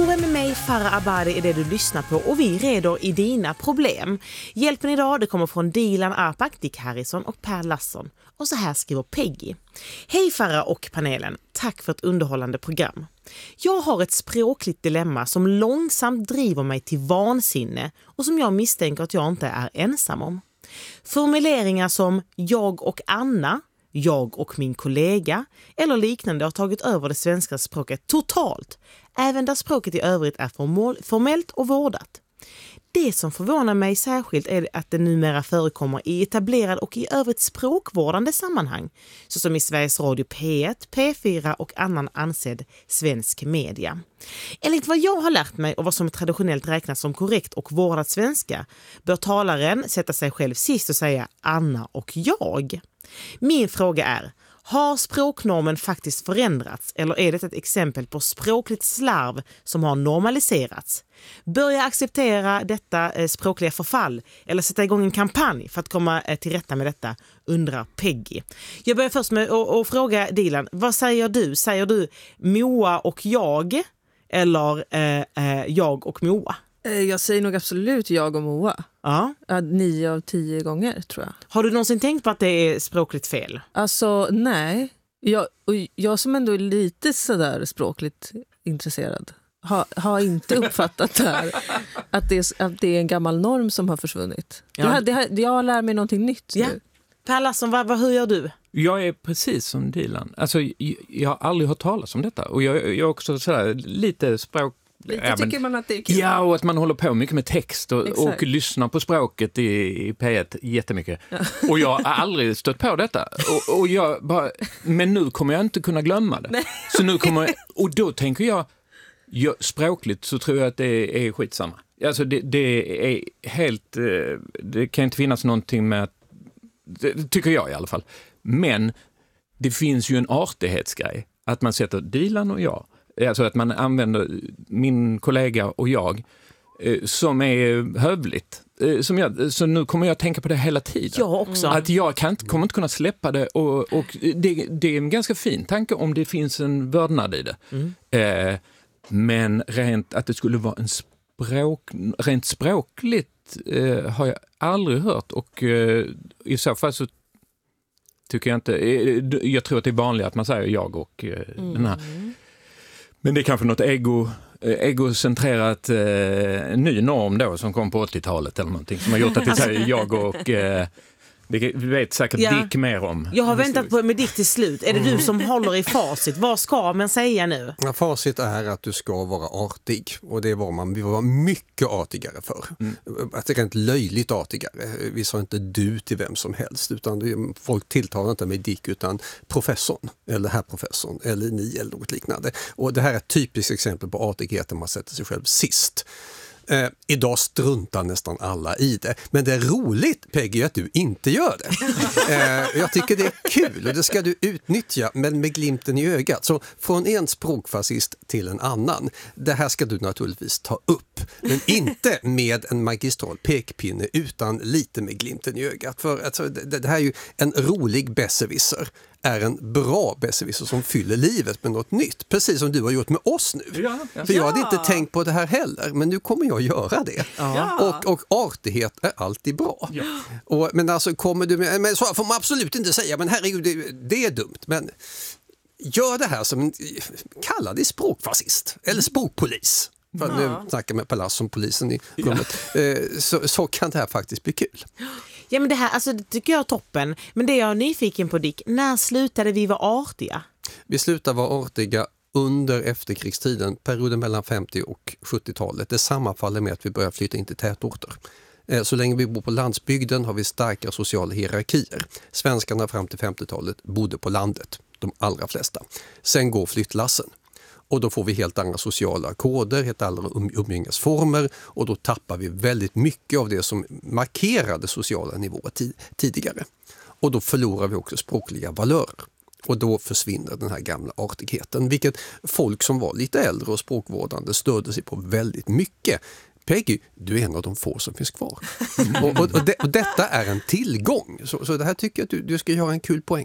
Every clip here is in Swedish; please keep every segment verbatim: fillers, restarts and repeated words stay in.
Rummet med mig, Farah Abadi, är det du lyssnar på och vi reder i dina problem. Hjälpen idag det kommer från Dilan Arpak, Dick Harrison och Per Lasson. Och så här skriver Peggy. Hej Farah och panelen, tack för ett underhållande program. Jag har ett språkligt dilemma som långsamt driver mig till vansinne och som jag misstänker att jag inte är ensam om. Formuleringar som jag och Anna, jag och min kollega eller liknande har tagit över det svenska språket totalt, även där språket i övrigt är formellt och vårdat. Det som förvånar mig särskilt är att det numera förekommer i etablerad och i övrigt språkvårdande sammanhang, såsom i Sveriges Radio P ett, P fyra och annan ansedd svensk media. Enligt vad jag har lärt mig och vad som traditionellt räknas som korrekt och vårdat svenska bör talaren sätta sig själv sist och säga Anna och jag. Min fråga är, har språknormen faktiskt förändrats eller är det ett exempel på språkligt slarv som har normaliserats? Börja acceptera detta eh, språkliga förfall eller sätta igång en kampanj för att komma eh, till rätta med detta, undrar Peggy. Jag börjar först med att fråga Dilan, vad säger du? Säger du Moa och jag eller eh, eh, jag och Moa? Jag säger nog absolut jag och Moa. Ja. Nio av tio gånger tror jag. Har du någonsin tänkt på att det är språkligt fel? Alltså nej. Jag, och jag som ändå är lite sådär språkligt intresserad har, har inte uppfattat det här. Att det, är, att det är en gammal norm som har försvunnit. Ja. Det, det, jag lär mig någonting nytt ja. nu. Per Lasson, vad, vad, hur gör du? Jag är precis som Dilan. Alltså, jag, jag har aldrig hört talas om detta. Och jag, jag är också sådär, lite språk... Lite ja, tycker men, man att det är kul. Ja, och att man håller på mycket med text och, och lyssnar på språket i, i P ett jättemycket. Ja. Och jag har aldrig stött på detta. Och, och jag bara, men nu kommer jag inte kunna glömma det. Nej. Så nu kommer jag, och då tänker jag, jag, språkligt så tror jag att det är skitsamma. Alltså det, det är helt, det kan inte finnas någonting med, det tycker jag i alla fall. Men det finns ju en artighetsgrej. Att man sätter Dilan och jag. Alltså att man använder min kollega och jag eh, som är hövligt. Eh, som jag, så nu kommer jag att tänka på det hela tiden. Jag också. Att jag kan, kommer inte kunna släppa det. Och, och det, det är en ganska fin tanke om det finns en vördnad i det. Mm. Eh, men rent att det skulle vara en språk, rent språkligt eh, har jag aldrig hört. Och eh, i så fall så tycker jag inte... Eh, jag tror att det är vanligt att man säger jag och eh, mm. den här... Men det är kanske något ego, egocentrerat eh, ny norm då som kom på åttiotalet eller någonting som har gjort att det är jag och eh, det vet säkert ja. Dick mer om. Jag har väntat på med Dick till slut. Är det du som håller i facit? Vad ska man säga nu? Ja, facit är att du ska vara artig och det var man, vi var mycket artigare för. Mm. Att det är rent löjligt artigare. Vi sa inte du till vem som helst utan det, folk tilltalar inte med Dick utan professorn eller herr professorn eller ni eller något liknande. Och det här är ett typiskt exempel på artighet där man sätter sig själv sist. Eh, idag struntar nästan alla i det. Men det är roligt, Peggy, att du inte gör det. Eh, jag tycker det är kul och det ska du utnyttja, men med glimten i ögat. Så från en språkfascist till en annan. Det här ska du naturligtvis ta upp. Men inte med en magistral pekpinne utan lite med glimten i ögat. För alltså, det, det här är ju en rolig besserwisser. Är en bra besserwisser som fyller livet med något nytt. Precis som du har gjort med oss nu. Ja, ja. För jag hade inte tänkt på det här heller. Men nu kommer jag göra det. Ja. Och, och artighet är alltid bra. Ja. Och, men alltså kommer du med... Men så får man absolut inte säga. Men herregud, det, det är dumt. Men gör det här som... Kalla det språkfascist. Eller språkpolis. För ja. Nu snackar med Pallas som polisen i rummet. Ja. Så, så kan det här faktiskt bli kul. Ja, men det här, alltså det tycker jag är toppen. Men det jag är nyfiken på, Dick, när slutade vi vara artiga? Vi slutade vara artiga under efterkrigstiden, perioden mellan femtio och sjuttiotalet. Det sammanfaller med att vi börjar flytta in till tätorter. Så länge vi bor på landsbygden har vi starka sociala hierarkier. Svenskarna fram till femtiotalet bodde på landet, de allra flesta. Sen går flyttlassen. Och då får vi helt andra sociala koder, helt andra umgängesformer och då tappar vi väldigt mycket av det som markerade sociala nivåer t- tidigare. Och då förlorar vi också språkliga valörer. Och då försvinner den här gamla artigheten, vilket folk som var lite äldre och språkvårdande stödde sig på väldigt mycket. Peggy, du är en av de få som finns kvar. och, och, och, det, och detta är en tillgång. Så, så det här tycker jag att du, du ska göra en kul poäng av.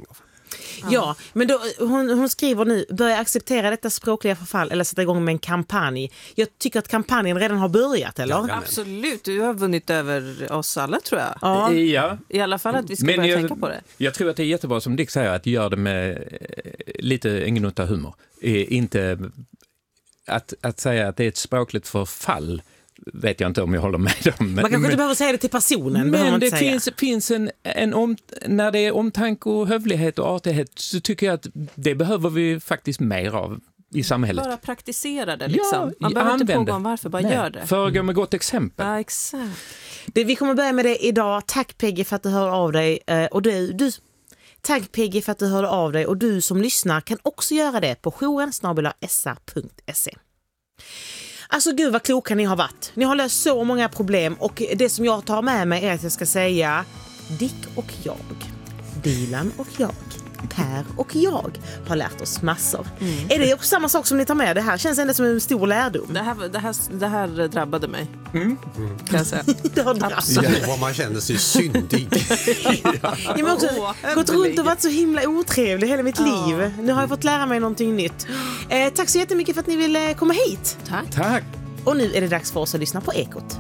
Ja, ja men då, hon, hon skriver nu, börja acceptera detta språkliga förfall eller sätta igång med en kampanj. Jag tycker att kampanjen redan har börjat, eller? Ja, absolut, du har vunnit över oss alla, tror jag. Ja. Ja. I alla fall att vi ska men börja jag, tänka på det. Jag tror att det är jättebra, som Dick säger, att göra det med lite en gnutta humor. Inte att, att säga att det är ett språkligt förfall, vet jag inte om jag håller med dem. Men, man kanske men, inte behöver säga det till personen. Men det säga. finns, finns en, en om, när det är omtanke och hövlighet och artighet, så tycker jag att det behöver vi faktiskt mer av i samhället. Bara praktisera det liksom. Ja, man behöver inte använd fråga om varför, bara Nej. gör det. Föregå med gott exempel. Ja, exakt. Det, vi kommer börja med det idag. Tack Peggy för att du hör av dig. Eh, och du, du, tack Peggy för att du hörde av dig. Och du som lyssnar kan också göra det på jouren snabel-a s a punkt se. Alltså gud vad kloka ni har varit. Ni har löst så många problem och det som jag tar med mig är att jag ska säga Dick och jag, Dilan och jag, Per och jag har lärt oss massor. Mm. Är det också samma sak som ni tar med? Det här känns ändå som en stor lärdom. Det här, det här, det här drabbade mig. Mm. Mm. Kan jag säga. Det har drabbat. Ja, man känner sig syndig. ja. Jag har också oh, gått runt och varit så himla otrevlig hela mitt oh. liv. Nu har jag fått lära mig någonting nytt. Eh, tack så jättemycket för att ni ville komma hit. Tack. Tack. Och nu är det dags för oss att lyssna på Ekot.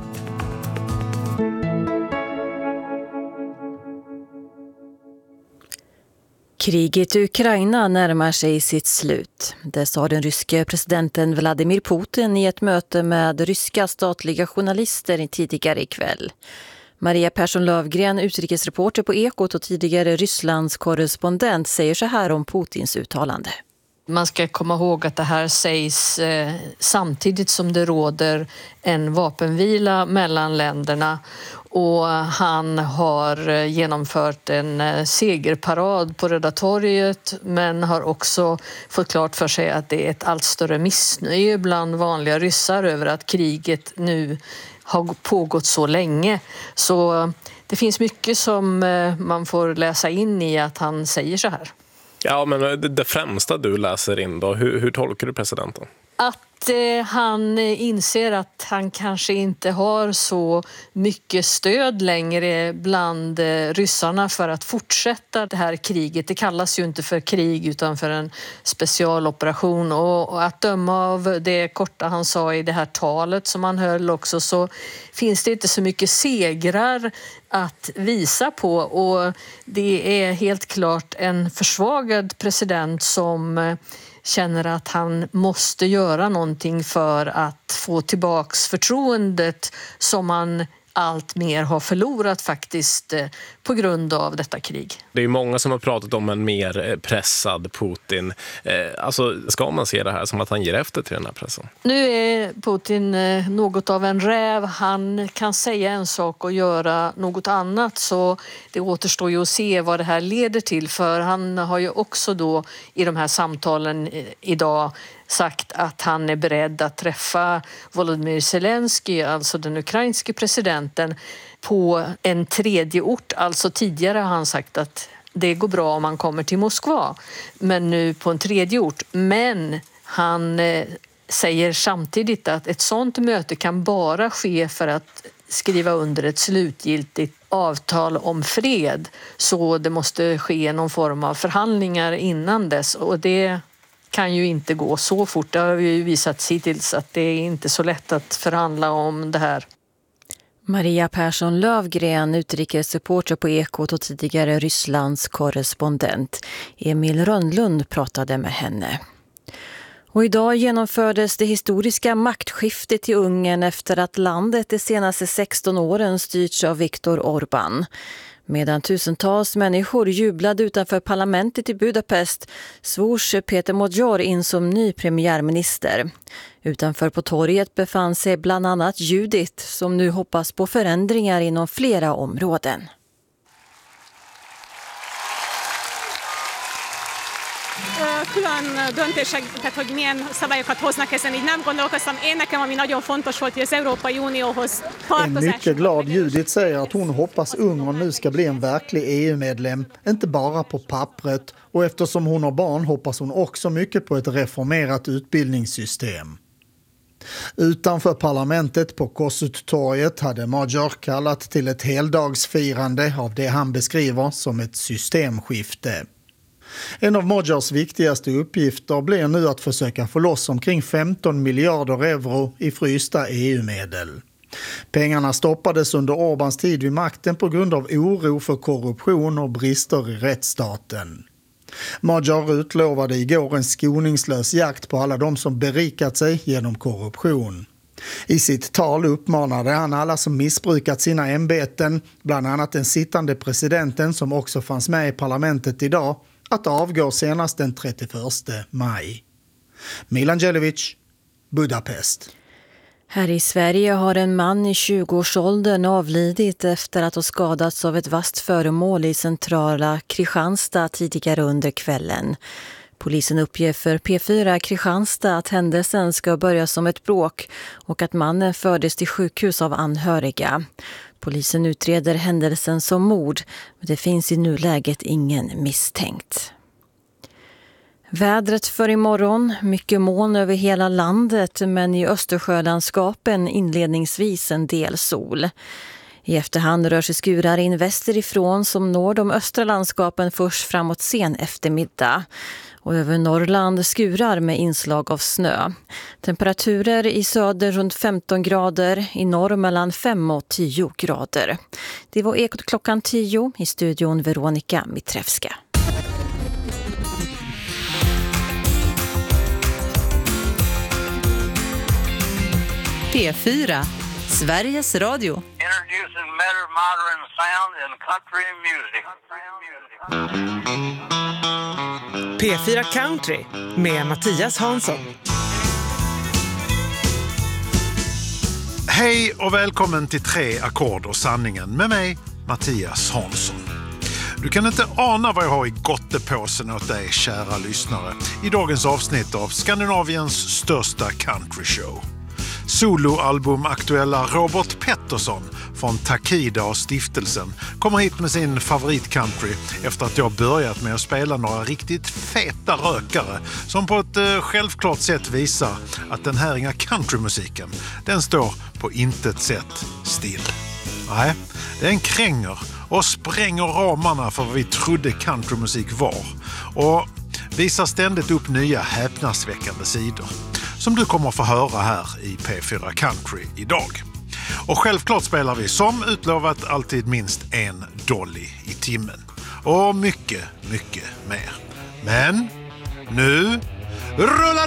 Kriget i Ukraina närmar sig sitt slut. Det sa den ryske presidenten Vladimir Putin i ett möte med ryska statliga journalister tidigare ikväll. Maria Persson-Lövgren, utrikesreporter på Ekot och tidigare Rysslands korrespondent, säger så här om Putins uttalande. Man ska komma ihåg att det här sägs eh, samtidigt som det råder en vapenvila mellan länderna och han har genomfört en eh, segerparad på Röda torget men har också fått klart för sig att det är ett allt större missnöje bland vanliga ryssar över att kriget nu har pågått så länge. Så det finns mycket som eh, man får läsa in i att han säger så här. Ja, men det främsta du läser in då, hur, hur tolkar du presidenten? Att eh, han inser att han kanske inte har så mycket stöd längre bland eh, ryssarna för att fortsätta det här kriget. Det kallas ju inte för krig utan för en specialoperation. Och, och att döma av det korta han sa i det här talet som han höll också, så finns det inte så mycket segrar att visa på. Och det är helt klart en försvagad president som eh, känner att han måste göra någonting för att få tillbaks förtroendet som han allt mer har förlorat faktiskt på grund av detta krig. Det är många som har pratat om en mer pressad Putin. Alltså, ska man se det här som att han ger efter till den här pressen? Nu är Putin något av en räv. Han kan säga en sak och göra något annat, så det återstår ju att se vad det här leder till, för han har ju också då i de här samtalen idag sagt att han är beredd att träffa Volodymyr Zelensky, alltså den ukrainske presidenten, på en tredje ort. Alltså tidigare har han sagt att det går bra om han kommer till Moskva, men nu på en tredje ort. Men han eh, säger samtidigt att ett sånt möte kan bara ske för att skriva under ett slutgiltigt avtal om fred. Så det måste ske någon form av förhandlingar innan dess, och det kan ju inte gå så fort. Det har ju visat hittills att det är inte så lätt att förhandla om det här. Maria Persson-Lövgren, utrikesreporter på Ekot och tidigare Rysslands korrespondent. Emil Rönnlund pratade med henne. Och idag genomfördes det historiska maktskiftet i Ungern efter att landet de senaste sexton åren styrts av Viktor Orbán. Medan tusentals människor jublade utanför parlamentet i Budapest svors Peter Magyar in som ny premiärminister. Utanför på torget befann sig bland annat Judith som nu hoppas på förändringar inom flera områden. Külön döntések, tehát hogy milyen szabályokat hoznak ezen, így nem gondolkoztam. Én nekem, ami nagyon fontos volt, hogy az Európai Unióhoz tartozás. En mycket glad Judith säger att hon hoppas Ungern nu ska bli en verklig E U-medlem, inte bara på pappret. Och eftersom hon har barn hoppas hon också mycket på ett reformerat utbildningssystem. Utanför parlamentet på Kossuth-torget hade Magyar kallat till ett heldagsfirande av det han beskriver som ett systemskifte. En av Magyars viktigaste uppgifter blir nu att försöka få loss omkring femton miljarder euro i frysta E U-medel. Pengarna stoppades under Orbáns tid vid makten på grund av oro för korruption och brister i rättsstaten. Magyar utlovade igår en skoningslös jakt på alla de som berikat sig genom korruption. I sitt tal uppmanade han alla som missbrukat sina ämbeten, bland annat den sittande presidenten som också fanns med i parlamentet idag, att avgå senast den trettioförsta maj. Milan Djelevic, Budapest. Här i Sverige har en man i tjugoårsåldern avlidit efter att ha skadats av ett vasst föremål i centrala Kristianstad tidigare under kvällen. Polisen uppger för P fyra Kristianstad att händelsen ska börja som ett bråk och att mannen fördes till sjukhus av anhöriga. Polisen utreder händelsen som mord, men det finns i nuläget ingen misstänkt. Vädret för imorgon, mycket moln över hela landet men i Östersjölandskapen inledningsvis en del sol. I efterhand rör sig skurar in västerifrån som når de östra landskapen först framåt sen eftermiddag. Och över Norrland skurar med inslag av snö. Temperaturer i söder runt femton grader, i norr mellan fem och tio grader. Det var Ekot klockan tio, i studion Veronika Mitrevska. P fyra, Sveriges Radio. Introducing better modern sound in country music. P fyra Country med Mattias Hansson. Hej och välkommen till Tre ackord och sanningen med mig, Mattias Hansson. Du kan inte ana vad jag har i gottepåsen åt dig, kära lyssnare, i dagens avsnitt av Skandinaviens största countryshow. Soloalbum-aktuella Robert Pettersson från Takida och stiftelsen kommer hit med sin favoritcountry efter att jag börjat med att spela några riktigt feta rökare som på ett eh, självklart sätt visar att den här inga countrymusiken, den står på intet sätt still. Nej, den kränger och spränger ramarna för vad vi trodde countrymusik var och visar ständigt upp nya häpnadsväckande sidor som du kommer att få höra här i P fyra Country idag. Och självklart spelar vi som utlovat alltid minst en dolly i timmen. Och mycket, mycket mer. Men nu rullar